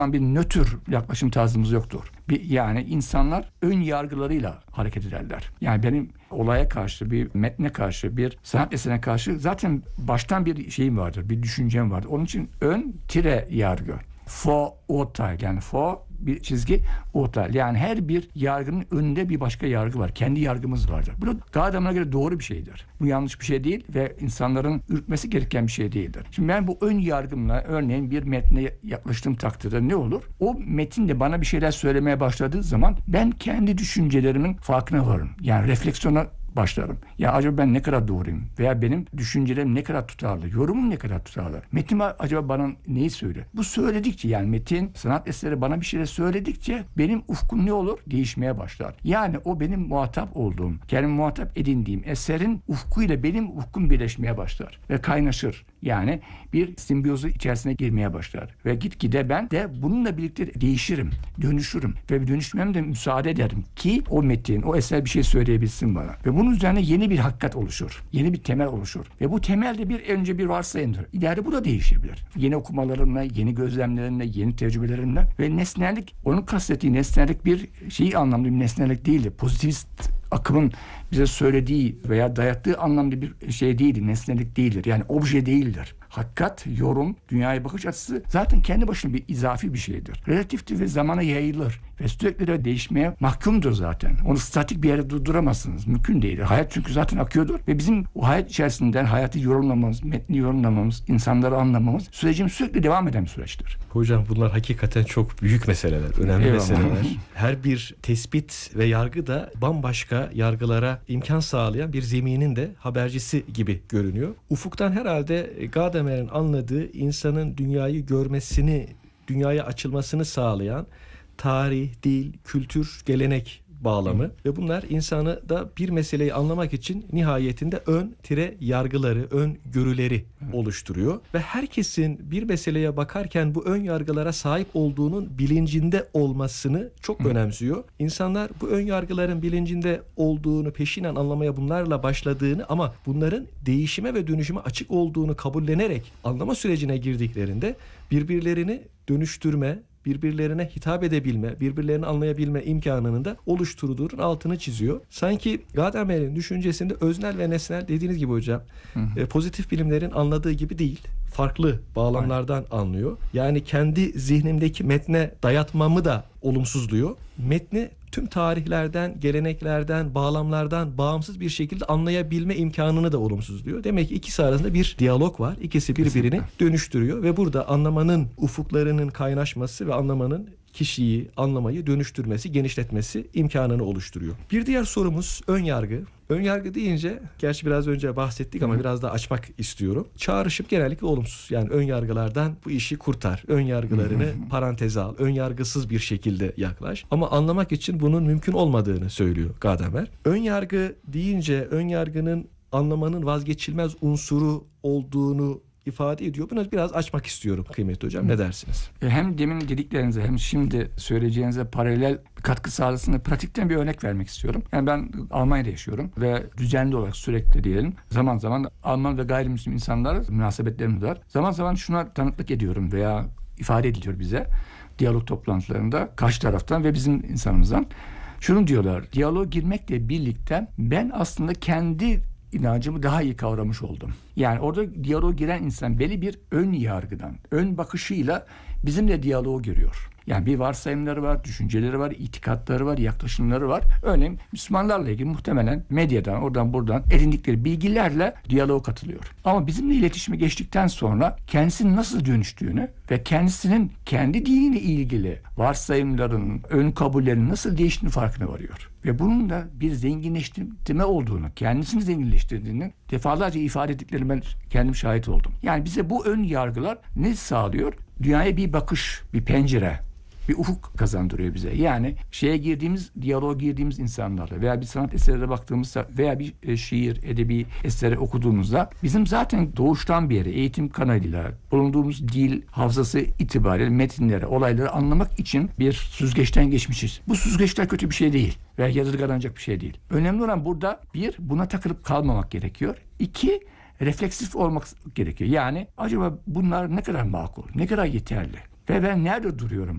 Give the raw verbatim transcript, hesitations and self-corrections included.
bir nötr yaklaşım tarzımız yoktur. Bir, yani insanlar ön yargılarıyla hareket ederler. Yani benim olaya karşı, bir metne karşı, bir sanat eserine karşı zaten baştan bir şeyim vardır, bir düşüncem vardır. Onun için ön tire yargı. Vorurteil, yani for bir çizgi, urteil. Yani her bir yargının önünde bir başka yargı var. Kendi yargımız vardır. Bu da adamına göre doğru bir şeydir. Bu yanlış bir şey değil ve insanların ürkmesi gereken bir şey değildir. Şimdi ben bu ön yargımla örneğin bir metne yaklaştığım takdirde ne olur? O metin de bana bir şeyler söylemeye başladığı zaman ben kendi düşüncelerimin farkına varım. Yani refleksiyona başlarım. Ya acaba ben ne kadar doğruyum? Veya benim düşüncelerim ne kadar tutarlı? Yorumum ne kadar tutarlı? Metin acaba bana neyi söylüyor? Bu söyledikçe, yani metin, sanat eseri bana bir şeyler söyledikçe benim ufkum ne olur? Değişmeye başlar. Yani o benim muhatap olduğum, kendim muhatap edindiğim eserin ufkuyla benim ufkum birleşmeye başlar. Ve kaynaşır. Yani bir simbiyozu içerisine girmeye başlar. Ve gitgide ben de bununla birlikte değişirim, dönüşürüm. Ve dönüşmeme de müsaade ederim ki o metin, o eser bir şey söyleyebilsin bana. Ve bunun üzerine yeni bir hakikat oluşur. Yeni bir temel oluşur. Ve bu temel de bir önce bir varsayımdır. İleride bu da değişebilir. Yeni okumalarımla, yeni gözlemlerimle, yeni tecrübelerimle ve nesnellik, onun kastettiği nesnellik bir şey anlamda bir nesnellik değildir. Pozitivist akımın bize söylediği veya dayattığı anlamda bir şey değildir. Nesnelik değildir. Yani obje değildir. Hakikat, yorum, dünyaya bakış açısı zaten kendi başına bir izafi bir şeydir. Relatiftir ve zamana yayılır. Ve sürekli de değişmeye mahkumdur zaten. Onu statik bir yere durduramazsınız. Mümkün değil. Hayat çünkü zaten akıyordur. Ve bizim o hayat içerisinden hayatı yorumlamamız, metni yorumlamamız, insanları anlamamız sürecimiz sürekli devam eden bir süreçtir. Hocam bunlar hakikaten çok büyük meseleler, önemli Eyvallah. meseleler. Her bir tespit ve yargı da bambaşka yargılara imkan sağlayan bir zeminin de habercisi gibi görünüyor. Ufuktan herhalde Gadamer'in anladığı insanın dünyayı görmesini, dünyaya açılmasını sağlayan tarih, dil, kültür, gelenek bağlamı Hı. ve bunlar insanı da bir meseleyi anlamak için nihayetinde ön tire yargıları, ön görüleri Hı. oluşturuyor ve herkesin bir meseleye bakarken bu ön yargılara sahip olduğunun bilincinde olmasını çok Hı. önemsiyor. İnsanlar bu ön yargıların bilincinde olduğunu, peşinen anlamaya bunlarla başladığını ama bunların değişime ve dönüşüme açık olduğunu kabullenerek anlama sürecine girdiklerinde birbirlerini dönüştürme, birbirlerine hitap edebilme, birbirlerini anlayabilme imkanının da oluşturduğunun altını çiziyor. Sanki Gadamer'in düşüncesinde öznel ve nesnel dediğiniz gibi hocam hı hı. E, pozitif bilimlerin anladığı gibi değil. Farklı bağlamlardan Aynen. anlıyor. Yani kendi zihnimdeki metne dayatmamı da olumsuzluyor. Metni tüm tarihlerden, geleneklerden, bağlamlardan bağımsız bir şekilde anlayabilme imkanını da olumsuzluyor. Demek ki ikisi arasında bir diyalog var. İkisi birbirini Kesinlikle. dönüştürüyor ve burada anlamanın ufuklarının kaynaşması ve anlamanın kişiyi, anlamayı dönüştürmesi, genişletmesi imkanını oluşturuyor. Bir diğer sorumuz ön yargı. Ön yargı deyince, gerçi biraz önce bahsettik ama Hı. biraz daha açmak istiyorum. Çağrışım genellikle olumsuz. Yani ön yargılardan bu işi kurtar. Ön yargılarını Hı. paranteze al. Ön yargısız bir şekilde yaklaş. Ama anlamak için bunun mümkün olmadığını söylüyor Gadamer. Ön yargı deyince ön yargının anlamanın vazgeçilmez unsuru olduğunu ifade ediyor. Bunu biraz açmak istiyorum kıymetli hocam. Ne dersiniz? Hem demin dediklerinize hem şimdi söyleyeceğinize paralel katkı sağlasın. Pratikten bir örnek vermek istiyorum. Yani ben Almanya'da yaşıyorum ve düzenli olarak sürekli diyelim zaman zaman Alman ve gayrimüslim insanlar münasebetlerimiz var. Zaman zaman şuna tanıklık ediyorum veya ifade ediliyor bize diyalog toplantılarında karşı taraftan ve bizim insanımızdan. Şunu diyorlar. Diyaloğa girmekle birlikte ben aslında kendi inancımı daha iyi kavramış oldum. Yani orada diyaloğa giren insan belli bir ön yargıdan, ön bakışıyla bizimle diyaloğu görüyor. Yani bir varsayımları var, düşünceleri var, itikatları var, yaklaşımları var. Örneğin Müslümanlarla ilgili muhtemelen medyadan, oradan buradan edindikleri bilgilerle diyaloğa katılıyor. Ama bizimle iletişime geçtikten sonra kendisinin nasıl dönüştüğünü ve kendisinin kendi diniyle ilgili varsayımların, ön kabullerinin nasıl değiştiğini farkına varıyor. Ve bunun da bir zenginleştirme olduğunu, kendisini zenginleştirdiğini defalarca ifade ettiklerini ben kendim şahit oldum. Yani bize bu ön yargılar ne sağlıyor? Dünyaya bir bakış, bir pencere, bir ufuk kazandırıyor bize. Yani şeye girdiğimiz, diyaloğa girdiğimiz insanlarla veya bir sanat eserine baktığımızda veya bir e, şiir, edebi eseri okuduğumuzda bizim zaten doğuştan beri eğitim kanalıyla bulunduğumuz dil hafızası itibariyle metinleri, olayları anlamak için bir süzgeçten geçmişiz. Bu süzgeçler kötü bir şey değil veya yadırganacak bir şey değil. Önemli olan burada bir, buna takılıp kalmamak gerekiyor. İki, refleksif olmak gerekiyor. Yani acaba bunlar ne kadar makul, ne kadar yeterli ve ben nerede duruyorum?